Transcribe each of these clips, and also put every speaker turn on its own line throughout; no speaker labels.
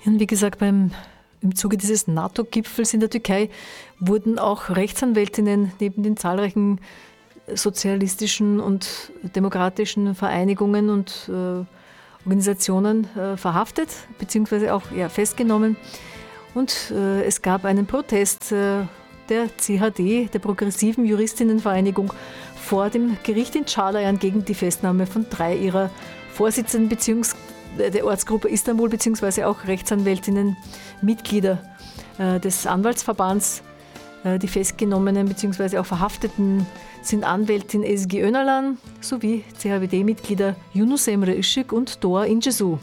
Und wie gesagt, im Zuge dieses NATO-Gipfels in der Türkei wurden auch Rechtsanwältinnen neben den zahlreichen sozialistischen und demokratischen Vereinigungen und Organisationen verhaftet bzw. auch festgenommen. Und es gab einen Protest der CHD, der Progressiven Juristinnenvereinigung, vor dem Gericht in Çağlayan gegen die Festnahme von 3 ihrer Vorsitzenden bzw. der Ortsgruppe Istanbul bzw. auch Rechtsanwältinnen, Mitglieder des Anwaltsverbands. Die Festgenommenen bzw. auch Verhafteten sind Anwältin Ezgi Önalan sowie CHD-Mitglieder Yunus Emre Işık und Doğa İncesu.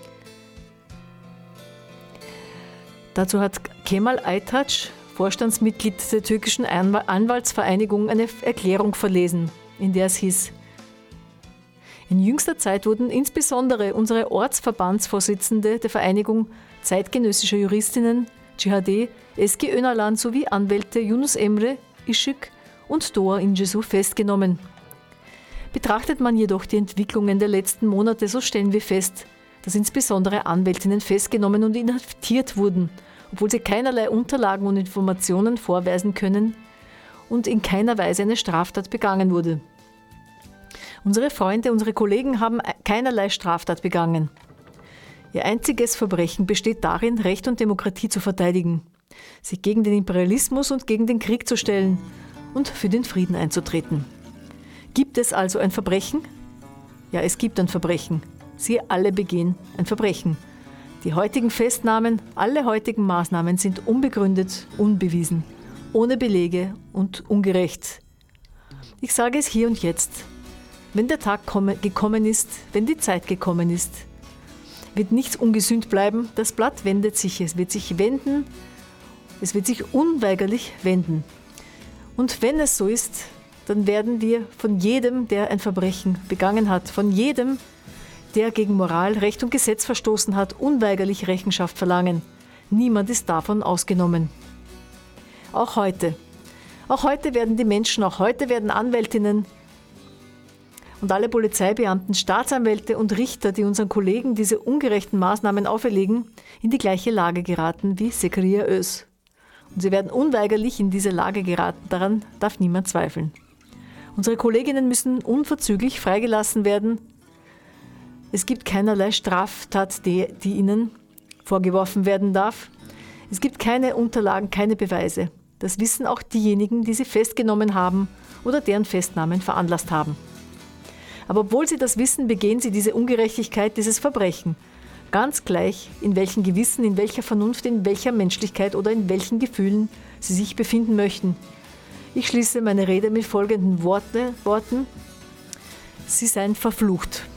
Dazu hat Kemal Aytaç, Vorstandsmitglied der türkischen Anwaltsvereinigung, eine Erklärung verlesen, in der es hieß: In jüngster Zeit wurden insbesondere unsere Ortsverbandsvorsitzende der Vereinigung zeitgenössischer Juristinnen, CHD, Ezgi Önalan sowie Anwälte Yunus Emre Işık und Doğa İncesu festgenommen. Betrachtet man jedoch die Entwicklungen der letzten Monate, so stellen wir fest, dass insbesondere Anwältinnen festgenommen und inhaftiert wurden, obwohl sie keinerlei Unterlagen und Informationen vorweisen können und in keiner Weise eine Straftat begangen wurde. Unsere Freunde, unsere Kollegen haben keinerlei Straftat begangen. Ihr einziges Verbrechen besteht darin, Recht und Demokratie zu verteidigen, sich gegen den Imperialismus und gegen den Krieg zu stellen und für den Frieden einzutreten. Gibt es also ein Verbrechen? Ja, es gibt ein Verbrechen. Sie alle begehen ein Verbrechen. Die heutigen Festnahmen, alle heutigen Maßnahmen sind unbegründet, unbewiesen, ohne Belege und ungerecht. Ich sage es hier und jetzt. Wenn der Tag gekommen ist, wenn die Zeit gekommen ist, wird nichts ungesühnt bleiben. Das Blatt wendet sich, es wird sich wenden, es wird sich unweigerlich wenden. Und wenn es so ist, dann werden wir von jedem, der ein Verbrechen begangen hat, von jedem, der gegen Moral, Recht und Gesetz verstoßen hat, unweigerlich Rechenschaft verlangen. Niemand ist davon ausgenommen. Auch heute werden die Menschen, auch heute werden Anwältinnen und alle Polizeibeamten, Staatsanwälte und Richter, die unseren Kollegen diese ungerechten Maßnahmen auferlegen, in die gleiche Lage geraten wie Zekeriya Öz. Und sie werden unweigerlich in diese Lage geraten, daran darf niemand zweifeln. Unsere Kolleginnen müssen unverzüglich freigelassen werden. Es gibt keinerlei Straftat, die ihnen vorgeworfen werden darf. Es gibt keine Unterlagen, keine Beweise. Das wissen auch diejenigen, die sie festgenommen haben oder deren Festnahmen veranlasst haben. Aber obwohl sie das wissen, begehen sie diese Ungerechtigkeit, dieses Verbrechen. Ganz gleich, in welchem Gewissen, in welcher Vernunft, in welcher Menschlichkeit oder in welchen Gefühlen sie sich befinden möchten. Ich schließe meine Rede mit folgenden Worten. Sie seien verflucht.